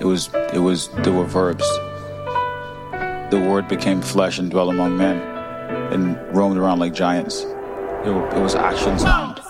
There were verbs. The word became flesh and dwelt among men and roamed around like giants. It was action sound.